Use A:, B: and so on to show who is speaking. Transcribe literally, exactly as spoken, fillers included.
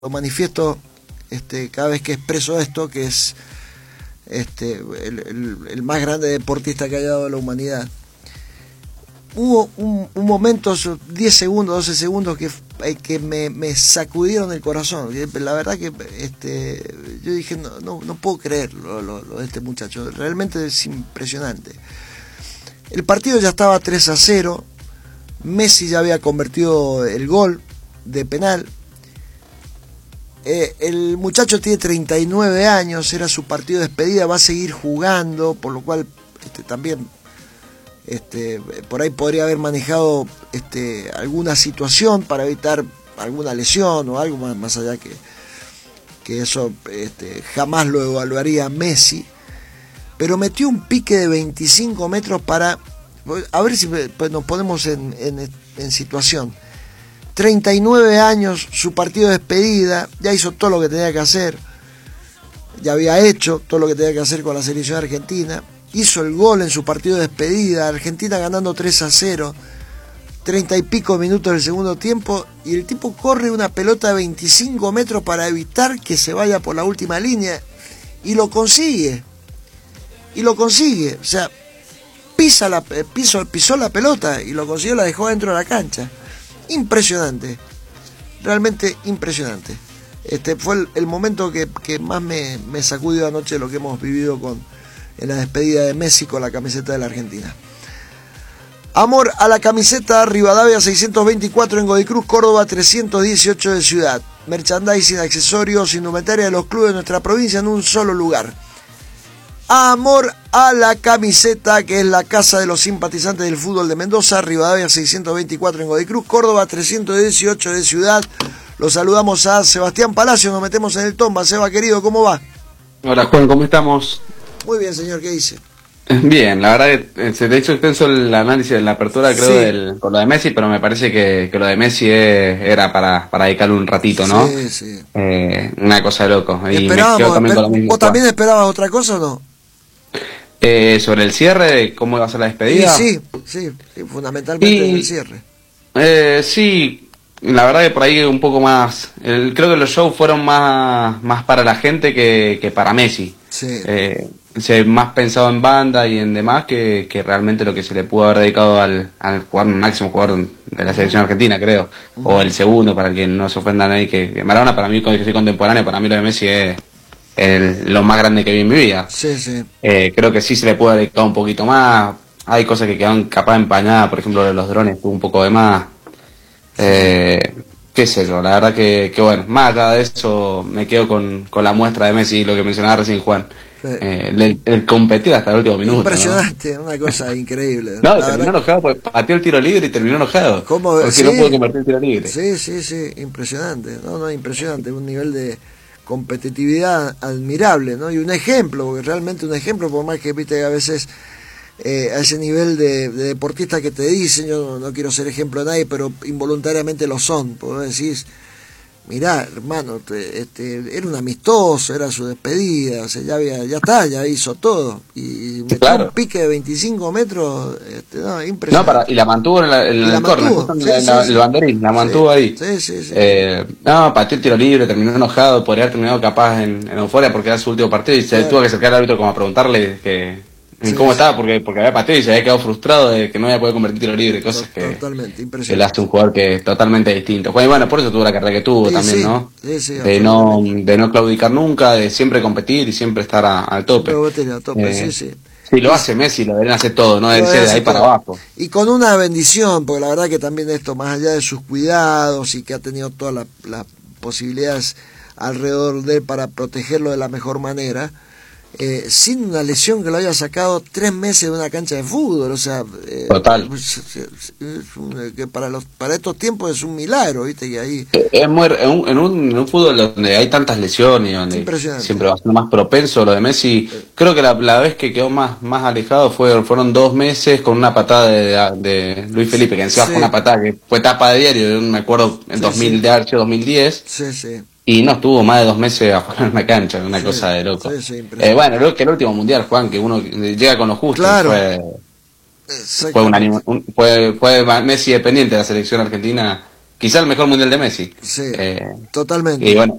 A: lo manifiesto este, cada vez que expreso esto, que es este, el, el, el más grande deportista que haya dado la humanidad. Hubo un, un momento, diez segundos, doce segundos, que, que me, me sacudieron el corazón. La verdad que este, yo dije, no, no, no puedo creer lo, lo, lo de este muchacho. Realmente es impresionante. El partido ya estaba tres a cero. Messi ya había convertido el gol de penal. Eh, el muchacho tiene treinta y nueve años, era su partido de despedida, va a seguir jugando, por lo cual este, también este, por ahí podría haber manejado este, alguna situación para evitar alguna lesión o algo más, más allá que, que eso este, jamás lo evaluaría Messi, pero metió un pique de veinticinco metros para, a ver si pues, nos ponemos en, en, en situación. treinta y nueve años, su partido de despedida, ya hizo todo lo que tenía que hacer, ya había hecho todo lo que tenía que hacer con la selección argentina, hizo el gol en su partido de despedida, Argentina ganando tres a cero, treinta y pico minutos del segundo tiempo, y el tipo corre una pelota de veinticinco metros para evitar que se vaya por la última línea, y lo consigue, y lo consigue, o sea, pisa la, piso, pisó la pelota y lo consiguió, la dejó dentro de la cancha. Impresionante, realmente impresionante. Este fue el, el momento que, que más me, me sacudió anoche lo que hemos vivido con en la despedida de Messi con la camiseta de la Argentina. Amor a la camiseta, Rivadavia seiscientos veinticuatro en Godicruz, Córdoba trescientos dieciocho de Ciudad. Merchandising, accesorios, indumentaria de los clubes de nuestra provincia en un solo lugar. Amor a la camiseta, que es la casa de los simpatizantes del fútbol de Mendoza, Rivadavia seiscientos veinticuatro en Godicruz, Córdoba trescientos dieciocho de Ciudad. Los saludamos a Sebastián Palacio, nos metemos en el tomba. Seba, querido, ¿cómo va?
B: Hola, Juan, ¿cómo estamos?
A: Muy bien, señor, ¿qué dice?
B: Bien, la verdad que se te hizo extenso el análisis de la apertura, creo,
A: sí.
B: del, con lo de Messi, pero me parece que, que lo de Messi es, era para, para dedicarle un ratito, ¿no?
A: Sí, sí.
B: Eh, una cosa de loco. Y me
A: Esperábamos,
B: quedo también
A: esper
B: con lo mismo.
A: ¿Vos también esperabas otra cosa o no?
B: Eh, sobre el cierre, de cómo iba a ser la despedida.
A: Sí, sí, sí, fundamentalmente
B: y,
A: en el cierre.
B: Eh, sí, la verdad que por ahí un poco más, el, creo que los shows fueron más, más para la gente que, que para Messi.
A: Sí.
B: Eh, se más pensado en banda y en demás que, que realmente lo que se le pudo haber dedicado al, al jugador, máximo jugador de la selección argentina, creo. Uh-huh. O el segundo, para que no se ofenda a nadie, que, que Maradona, para mí, que soy contemporáneo, para mí lo de Messi es el, lo más grande que vi en mi vida.
A: Sí, sí.
B: Eh, creo que sí se le pudo haber dedicado un poquito más. Hay cosas que quedaron capaz empañadas, por ejemplo, de los drones, tuvo un poco de más. Eh, qué sé yo, la verdad que, que bueno, más allá de eso me quedo con, con la muestra de Messi, lo que mencionaba recién Juan. Sí. Eh, el, el competir hasta el último minuto.
A: Impresionante,
B: ¿no?
A: Una cosa increíble.
B: No,
A: la
B: terminó
A: verdad...
B: enojado porque pateó el tiro libre y terminó enojado.
A: ¿Cómo?
B: Porque
A: sí.
B: no pudo convertir el tiro libre.
A: Sí, sí, sí, impresionante. No, no, impresionante, un nivel de competitividad admirable, ¿no? Y un ejemplo, porque realmente un ejemplo, por más que viste a veces eh, a ese nivel de, de deportista que te dicen, yo no, no quiero ser ejemplo de nadie, pero involuntariamente lo son, porque decís, mirá, hermano, te, este, era un amistoso, era su despedida, o sea, ya había, ya está, ya hizo todo, y metió
B: claro.
A: un pique de veinticinco metros, este, no, impresionante.
B: No, para, y la mantuvo en, la, en el córner, sí,
A: sí,
B: la,
A: sí.
B: el banderín, la mantuvo
A: sí,
B: ahí.
A: Sí, sí, sí.
B: Eh, no, pateó el tiro libre, terminó enojado, podría haber terminado capaz en, en euforia porque era su último partido y se claro. tuvo que acercar al árbitro como a preguntarle que sí, cómo sí. estaba, porque, porque había pateado y se había quedado frustrado de que no había podido convertir tiro libre, cosas que,
A: totalmente,
B: que le hace un jugador que es totalmente distinto. Y bueno, por eso tuvo la carrera que tuvo
A: sí,
B: también,
A: sí,
B: ¿no?
A: Sí, sí,
B: de no de no claudicar nunca, de siempre competir y siempre estar a, al tope.
A: A tope
B: eh,
A: sí, sí.
B: Si lo hace Messi, lo deberían hacer todo, no debe ser de ahí para abajo.
A: Y con una bendición, porque la verdad que también esto, más allá de sus cuidados y que ha tenido todas las la posibilidades alrededor de él para protegerlo de la mejor manera, Eh, sin una lesión que lo haya sacado tres meses de una cancha de fútbol, o sea, eh,
B: total,
A: es, es, es un, que para los para estos tiempos es un milagro, viste, que ahí
B: es muy, en, un, en, un, en un fútbol donde hay tantas lesiones, donde siempre va a ser más propenso lo de Messi. Eh. Creo que la, la vez que quedó más más alejado fue fueron dos meses con una patada de, de Luis Felipe, que encima sí. fue una patada que fue tapa de diario, me acuerdo en sí, dos mil sí. de Arche dos mil diez.
A: Sí, sí.
B: Y no estuvo más de dos meses afuera en la cancha, una sí, cosa de loco. Sí, sí, eh, bueno, creo que el último mundial, Juan, que uno llega con lo justo,
A: claro.
B: fue, fue, un, un, fue, fue Messi dependiente de la selección argentina quizá el mejor mundial de Messi.
A: Sí,
B: Eh,
A: totalmente.
B: y bueno,